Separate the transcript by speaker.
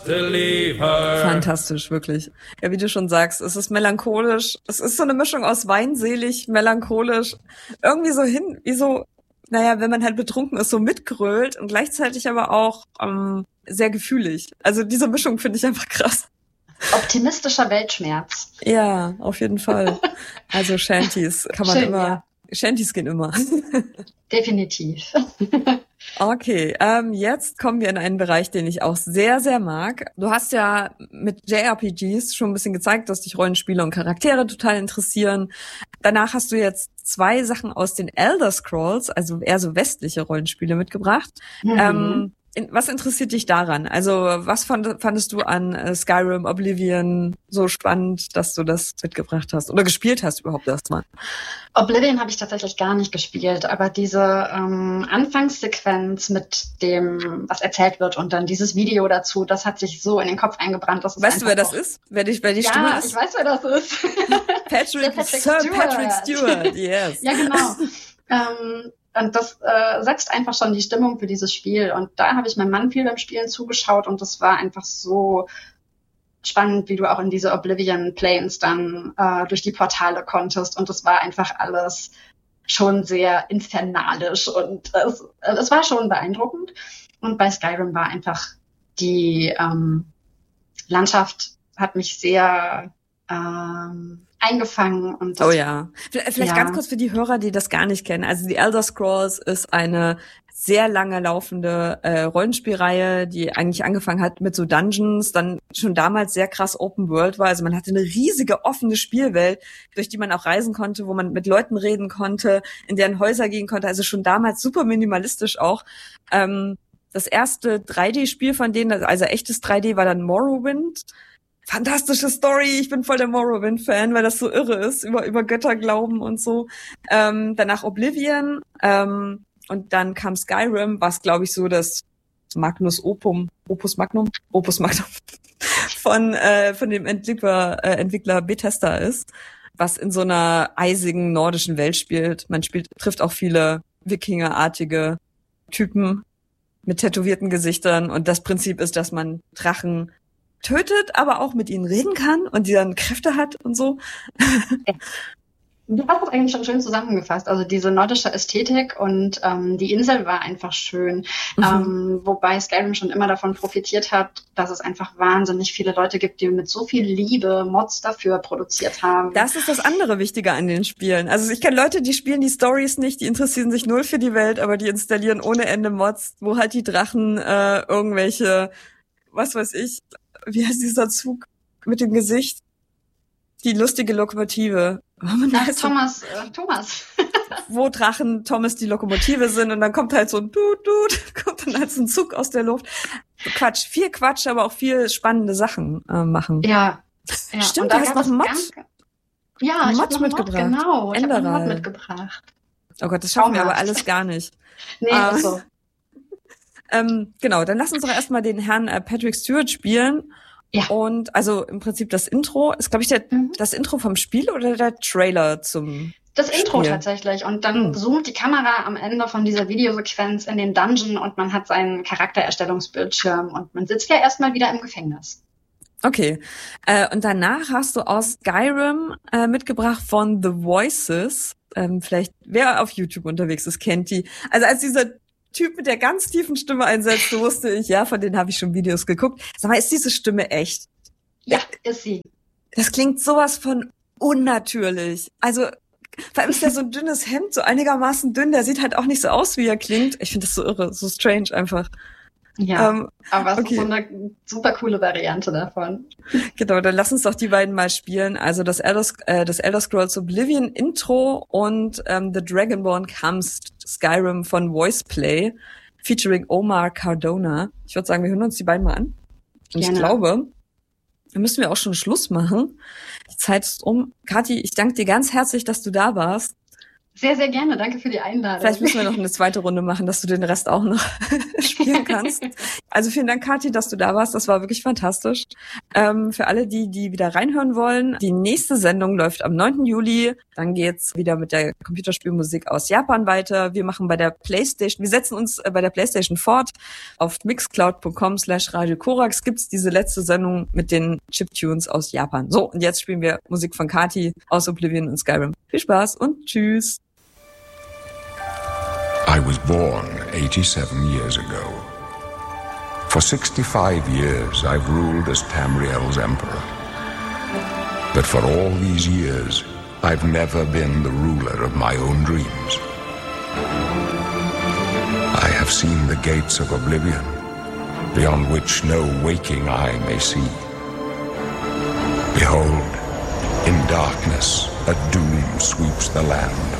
Speaker 1: Fantastisch, wirklich. Ja, wie du schon sagst, es ist melancholisch. Es ist so eine Mischung aus weinselig, melancholisch. Irgendwie so wie so, naja, wenn man halt betrunken ist, so mitgrölt und gleichzeitig aber auch sehr gefühlig. Also diese Mischung finde ich einfach krass.
Speaker 2: Optimistischer Weltschmerz.
Speaker 1: Ja, auf jeden Fall. Also Shanties kann man immer, ja. Shanties gehen immer.
Speaker 2: Definitiv.
Speaker 1: Okay, jetzt kommen wir in einen Bereich, den ich auch sehr, sehr mag. Du hast ja mit JRPGs schon ein bisschen gezeigt, dass dich Rollenspiele und Charaktere total interessieren. Danach hast du jetzt 2 Sachen aus den Elder Scrolls, also eher so westliche Rollenspiele mitgebracht. Mhm. Was interessiert dich daran? Also was fandest du an Skyrim, Oblivion so spannend, dass du das mitgebracht hast oder gespielt hast überhaupt erstmal?
Speaker 2: Oblivion habe ich tatsächlich gar nicht gespielt, aber diese Anfangssequenz mit dem, was erzählt wird und dann dieses Video dazu, das hat sich so in den Kopf eingebrannt. Dass es
Speaker 1: weißt du, wer das ist? Wer die Stimme ist?
Speaker 2: Ja, ich weiß, wer das ist.
Speaker 1: Patrick Stewart, yes.
Speaker 2: Ja, genau. Und das setzt einfach schon die Stimmung für dieses Spiel. Und da habe ich meinem Mann viel beim Spielen zugeschaut und das war einfach so spannend, wie du auch in diese Oblivion Plains dann durch die Portale konntest. Und das war einfach alles schon sehr infernalisch und es war schon beeindruckend. Und bei Skyrim war einfach die Landschaft hat mich sehr eingefangen. Und
Speaker 1: oh ja. Vielleicht ganz kurz für die Hörer, die das gar nicht kennen. Also die Elder Scrolls ist eine sehr lange laufende Rollenspielreihe, die eigentlich angefangen hat mit so Dungeons, dann schon damals sehr krass Open World war. Also man hatte eine riesige offene Spielwelt, durch die man auch reisen konnte, wo man mit Leuten reden konnte, in deren Häuser gehen konnte. Also schon damals super minimalistisch auch. Das erste 3D-Spiel von denen, also echtes 3D, war dann Morrowind. Fantastische Story, ich bin voll der Morrowind-Fan, weil das so irre ist, über Götterglauben und so. Danach Oblivion und dann kam Skyrim, was glaube ich so das Opus Magnum von dem Entwickler Bethesda ist, was in so einer eisigen nordischen Welt spielt. Man trifft auch viele Wikingerartige Typen mit tätowierten Gesichtern und das Prinzip ist, dass man Drachen tötet, aber auch mit ihnen reden kann und die dann Kräfte hat und so.
Speaker 2: Du hast es eigentlich schon schön zusammengefasst. Also diese nordische Ästhetik und die Insel war einfach schön. Wobei Skyrim schon immer davon profitiert hat, dass es einfach wahnsinnig viele Leute gibt, die mit so viel Liebe Mods dafür produziert haben.
Speaker 1: Das ist das andere Wichtige an den Spielen. Also ich kenne Leute, die spielen die Stories nicht, die interessieren sich null für die Welt, aber die installieren ohne Ende Mods, wo halt die Drachen irgendwelche, was weiß ich, wie heißt dieser Zug mit dem Gesicht? Die lustige Lokomotive.
Speaker 2: Thomas.
Speaker 1: Wo Drachen Thomas die Lokomotive sind und dann kommt halt so ein kommt dann halt so ein Zug aus der Luft. Quatsch, viel Quatsch, aber auch viel spannende Sachen machen.
Speaker 2: Ja.
Speaker 1: Stimmt, du hast noch einen Mod.
Speaker 2: Ja, ich habe noch einen Mod, genau.
Speaker 1: Ich habe
Speaker 2: einen Mod mitgebracht.
Speaker 1: Oh Gott, das schaffen wir aber alles gar nicht.
Speaker 2: Nee, also.
Speaker 1: Genau, dann lass uns doch erstmal den Herrn Patrick Stewart spielen.
Speaker 2: Ja.
Speaker 1: Und also im Prinzip das Intro ist, glaube ich, das Intro vom Spiel oder der Trailer zum
Speaker 2: Das Intro
Speaker 1: Spiel?
Speaker 2: Tatsächlich. Und dann zoomt die Kamera am Ende von dieser Videosequenz in den Dungeon und man hat seinen Charaktererstellungsbildschirm und man sitzt ja erstmal wieder im Gefängnis.
Speaker 1: Okay. Und danach hast du aus Skyrim mitgebracht von The Voices. Vielleicht, wer auf YouTube unterwegs ist, kennt die. Also als dieser Typ mit der ganz tiefen Stimme einsetzt, wusste ich, ja, von denen habe ich schon Videos geguckt. Sag mal, ist diese Stimme echt?
Speaker 2: Ja, ist sie.
Speaker 1: Das klingt sowas von unnatürlich. Also, vor allem ist der so ein dünnes Hemd, so einigermaßen dünn. Der sieht halt auch nicht so aus, wie er klingt. Ich finde das so irre, so strange einfach.
Speaker 2: Ja, aber es ist so eine super coole Variante davon.
Speaker 1: Genau, dann lass uns doch die beiden mal spielen. Also das Elder Scrolls Oblivion Intro und The Dragonborn Comes Skyrim von Voiceplay featuring Omar Cardona. Ich würde sagen, wir hören uns die beiden mal an. Und
Speaker 2: Gerne.
Speaker 1: Ich glaube, da müssen wir auch schon Schluss machen. Die Zeit ist um. Kathi, ich danke dir ganz herzlich, dass du da warst.
Speaker 2: Sehr, sehr gerne. Danke für die Einladung.
Speaker 1: Vielleicht müssen wir noch eine zweite Runde machen, dass du den Rest auch noch spielen kannst. Also vielen Dank, Kathi, dass du da warst. Das war wirklich fantastisch. Für alle, die wieder reinhören wollen, die nächste Sendung läuft am 9. Juli. Dann geht's wieder mit der Computerspielmusik aus Japan weiter. Wir setzen uns bei der PlayStation fort. Auf mixcloud.com/Radio Korax gibt's diese letzte Sendung mit den Chiptunes aus Japan. So, und jetzt spielen wir Musik von Kathi aus Oblivion und Skyrim. Viel Spaß und tschüss.
Speaker 3: I was born 87 years ago. For 65 years, I've ruled as Tamriel's emperor. But for all these years, I've never been the ruler of my own dreams. I have seen the gates of oblivion, beyond which no waking eye may see. Behold, in darkness, a doom sweeps the land.